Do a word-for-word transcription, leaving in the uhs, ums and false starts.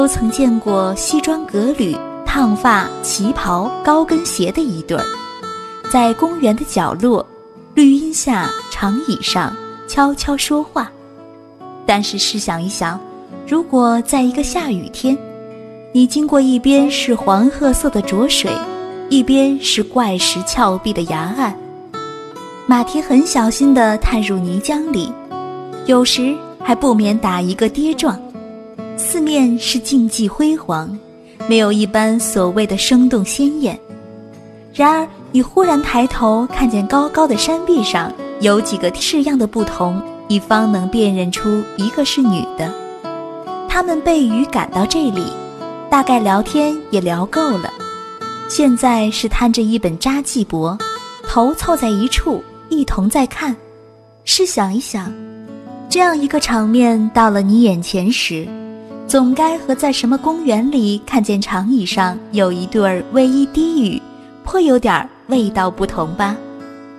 都曾见过西装革履、烫发、旗袍、高跟鞋的一对儿，在公园的角落，绿荫下长椅上悄悄说话。但是试想一想，如果在一个下雨天，你经过一边是黄褐色的浊水，一边是怪石峭壁的崖岸，马蹄很小心地探入泥浆里，有时还不免打一个跌撞，四面是静寂辉煌，没有一般所谓的生动鲜艳。然而你忽然抬头看见高高的山壁上有几个式样的不同，你方能辨认出一个是女的。他们被雨赶到这里，大概聊天也聊够了，现在是摊着一本札记簿，头凑在一处，一同在看。试想一想，这样一个场面到了你眼前时，总该和在什么公园里看见长椅上有一对儿偎依低语，颇有点味道不同吧。